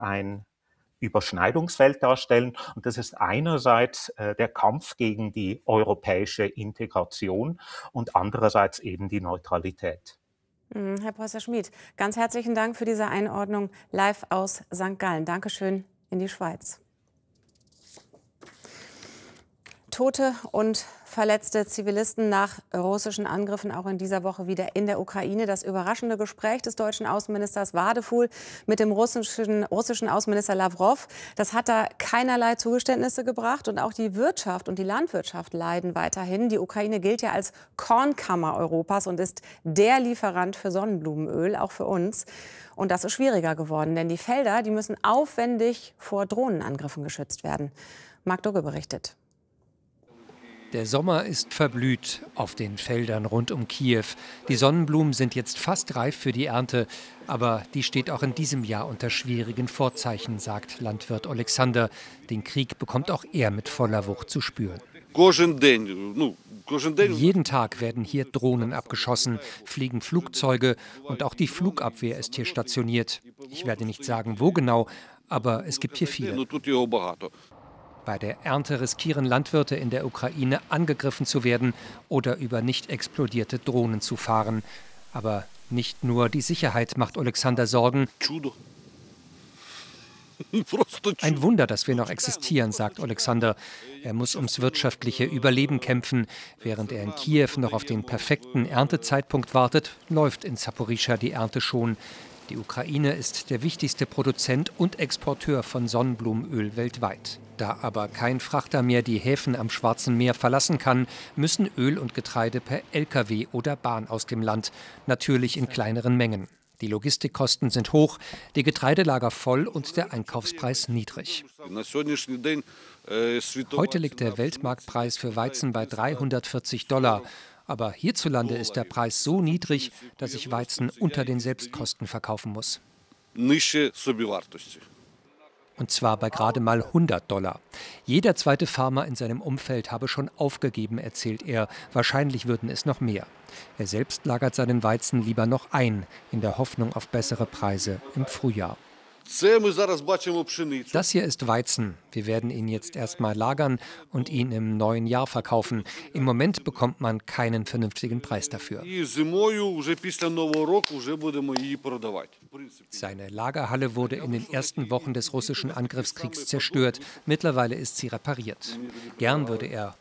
ein Überschneidungsfeld darstellen. Und das ist einerseits der Kampf gegen die europäische Integration und andererseits eben die Neutralität. Herr Preußer-Schmied, ganz herzlichen Dank für diese Einordnung live aus St. Gallen. Dankeschön in die Schweiz. Tote und verletzte Zivilisten nach russischen Angriffen auch in dieser Woche wieder in der Ukraine. Das überraschende Gespräch des deutschen Außenministers Wadefuhl mit dem russischen Außenminister Lawrow, das hat da keinerlei Zugeständnisse gebracht. Und auch die Wirtschaft und die Landwirtschaft leiden weiterhin. Die Ukraine gilt ja als Kornkammer Europas und ist der Lieferant für Sonnenblumenöl, auch für uns. Und das ist schwieriger geworden, denn die Felder, die müssen aufwendig vor Drohnenangriffen geschützt werden. Marc Dugge berichtet. Der Sommer ist verblüht auf den Feldern rund um Kiew. Die Sonnenblumen sind jetzt fast reif für die Ernte. Aber die steht auch in diesem Jahr unter schwierigen Vorzeichen, sagt Landwirt Alexander. Den Krieg bekommt auch er mit voller Wucht zu spüren. Jeden Tag werden hier Drohnen abgeschossen, fliegen Flugzeuge und auch die Flugabwehr ist hier stationiert. Ich werde nicht sagen, wo genau, aber es gibt hier viele. Bei der Ernte riskieren Landwirte in der Ukraine, angegriffen zu werden oder über nicht explodierte Drohnen zu fahren. Aber nicht nur die Sicherheit macht Alexander Sorgen. Ein Wunder, dass wir noch existieren, sagt Alexander. Er muss ums wirtschaftliche Überleben kämpfen. Während er in Kiew noch auf den perfekten Erntezeitpunkt wartet, läuft in Saporischschja die Ernte schon. Die Ukraine ist der wichtigste Produzent und Exporteur von Sonnenblumenöl weltweit. Da aber kein Frachter mehr die Häfen am Schwarzen Meer verlassen kann, müssen Öl und Getreide per Lkw oder Bahn aus dem Land, natürlich in kleineren Mengen. Die Logistikkosten sind hoch, die Getreidelager voll und der Einkaufspreis niedrig. Heute liegt der Weltmarktpreis für Weizen bei $340. Aber hierzulande ist der Preis so niedrig, dass ich Weizen unter den Selbstkosten verkaufen muss. Und zwar bei gerade mal $100. Jeder zweite Farmer in seinem Umfeld habe schon aufgegeben, erzählt er. Wahrscheinlich würden es noch mehr. Er selbst lagert seinen Weizen lieber noch ein, in der Hoffnung auf bessere Preise im Frühjahr. Das hier ist Weizen. Wir werden ihn jetzt erstmal lagern und ihn im neuen Jahr verkaufen. Im Moment bekommt man keinen vernünftigen Preis dafür. Seine Lagerhalle wurde in den ersten Wochen des russischen Angriffskriegs zerstört. Mittlerweile ist sie repariert. Gern würde er